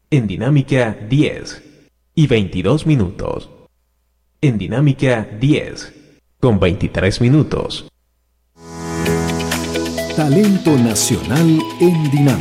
En Dinámica 10 y 22 minutos. En Dinámica 10 con 23 minutos. Talento nacional en Dinámica.